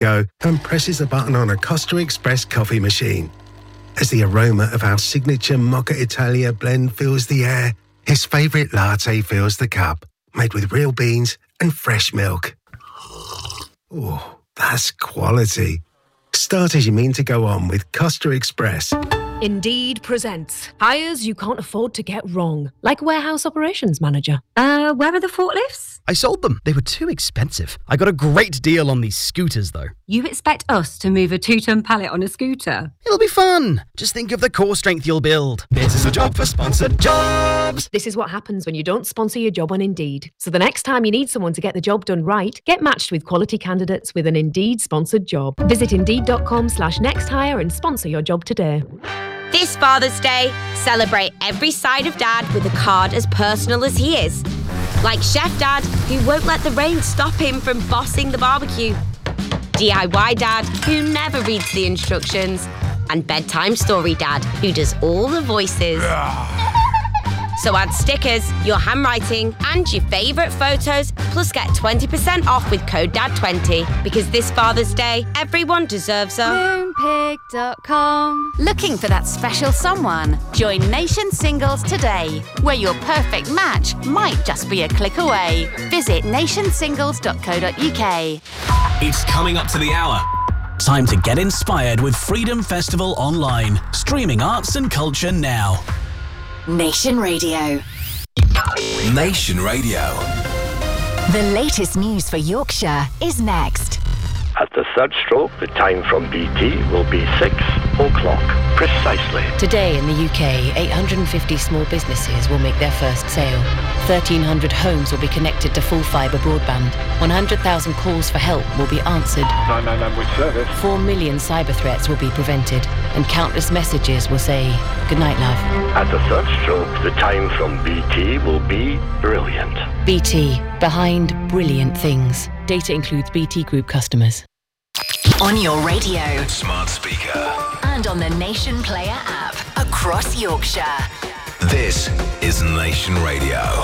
go and presses a button on a Costa Express coffee machine. As the aroma of our signature Mocha Italia blend fills the air, his favourite latte fills the cup, made with real beans and fresh milk. Oh, that's quality. Start as you mean to go on with Costa Express. Indeed presents hires you can't afford to get wrong, like warehouse operations manager. Where are the forklifts? I sold them. They were too expensive. I got a great deal on these scooters, though. You expect us to move a 2-ton pallet on a scooter? It'll be fun. Just think of the core strength you'll build. This is a job for Sponsored Jobs. This is what happens when you don't sponsor your job on Indeed. So the next time you need someone to get the job done right, get matched with quality candidates with an Indeed sponsored job. Visit Indeed.com/nexthire and sponsor your job today. This Father's Day, celebrate every side of Dad with a card as personal as he is. Like Chef Dad, who won't let the rain stop him from bossing the barbecue. DIY Dad, who never reads the instructions. And Bedtime Story Dad, who does all the voices. So add stickers, your handwriting, and your favourite photos, plus get 20% off with code DAD20. Because this Father's Day, everyone deserves a... Moonpig.com. Looking for that special someone? Join Nation Singles today, where your perfect match might just be a click away. Visit nationsingles.co.uk. It's coming up to the hour. Time to get inspired with Freedom Festival Online. Streaming arts and culture now. Nation Radio. Nation Radio. The latest news for Yorkshire is next. At the third stroke, the time from BT will be 6 o'clock precisely. Today in the UK, 850 small businesses will make their first sale. 1,300 homes will be connected to full fibre broadband. 100,000 calls for help will be answered. 999 with service. 4 million cyber threats will be prevented. And countless messages will say, "Good night, love." At the third stroke, the time from BT will be brilliant. BT, behind brilliant things. Data includes BT Group customers. On your radio Smart speaker. and on the Nation Player app across Yorkshire. This is Nation Radio.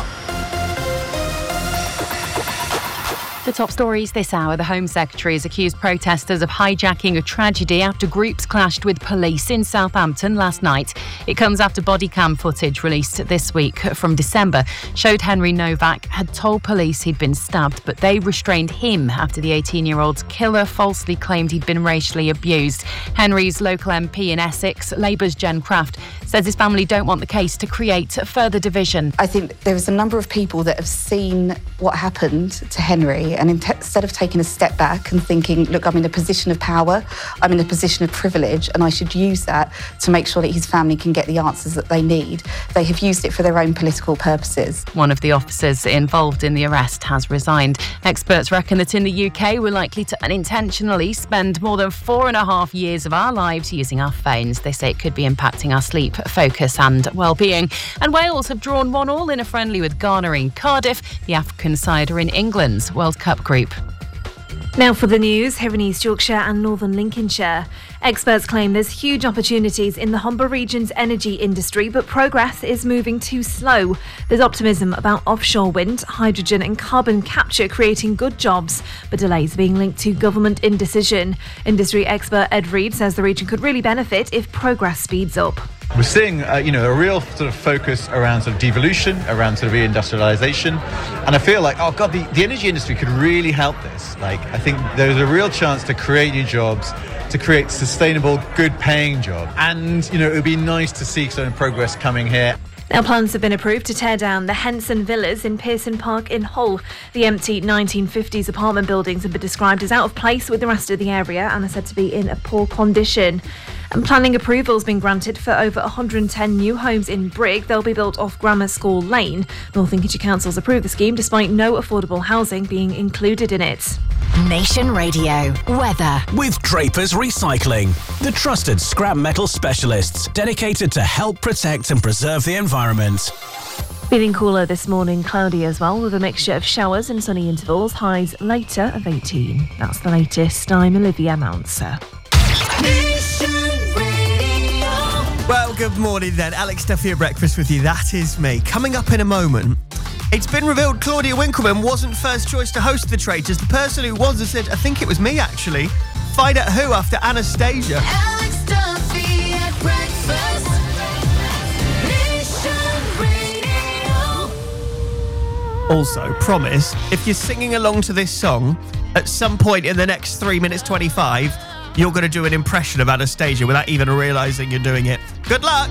The top stories this hour. The Home Secretary has accused protesters of hijacking a tragedy after groups clashed with police in Southampton last night. It comes after body cam footage released this week from December showed Henry Novak had told police he'd been stabbed, but they restrained him after the 18-year-old's killer falsely claimed he'd been racially abused. Henry's local MP in Essex, Labour's Jen Craft, says his family don't want the case to create further division. I think there is a number of people that have seen what happened to Henry, and instead of taking a step back and thinking, look, I'm in a position of power, I'm in a position of privilege, and I should use that to make sure that his family can get the answers that they need, they have used it for their own political purposes. One of the officers involved in the arrest has resigned. Experts reckon that in the UK we're likely to unintentionally spend more than 4.5 years of our lives using our phones. They say it could be impacting our sleep, focus and well-being. And Wales have drawn 1-1 in a friendly with Ghana in Cardiff. The African side are in England's World Cup group. Now for the news, here in East Yorkshire and Northern Lincolnshire. Experts claim there's huge opportunities in the Humber region's energy industry, but progress is moving too slow. There's optimism about offshore wind, hydrogen and carbon capture creating good jobs, but delays being linked to government indecision. Industry expert Ed Reid says the region could really benefit if progress speeds up. We're seeing, a real sort of focus around sort of devolution, around sort of reindustrialization. And I feel like, the energy industry could really help this. I think there's a real chance to create new jobs, to create sustainable, good-paying jobs. And, it would be nice to see some progress coming here. Now, plans have been approved to tear down the Henson Villas in Pearson Park in Hull. The empty 1950s apartment buildings have been described as out of place with the rest of the area and are said to be in a poor condition. And planning approval has been granted for over 110 new homes in Brigg. They'll be built off Grammar School Lane. North Lincolnshire Council's approved the scheme despite no affordable housing being included in it. Nation Radio weather with Draper's Recycling, the trusted scrap metal specialists dedicated to help protect and preserve the environment. Feeling cooler this morning, cloudy as well, with a mixture of showers and sunny intervals. Highs later of 18. That's the latest. I'm Olivia Mounser. Well, good morning then. Alex Duffy at breakfast with you. That is me. Coming up in a moment, it's been revealed Claudia Winkleman wasn't first choice to host The Traitors. The person who was has said, I think it was me actually. find out who after Anastasia. Alex Duffy at breakfast. Nation Radio. Also, promise, if you're singing along to this song, at some point in the next 3 minutes 25, you're going to do an impression of Anastasia without even realising you're doing it. Good luck!